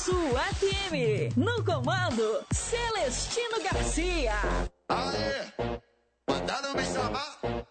Sul FM. No comando, Celestino Garcia. Aê, mandaram me chamar.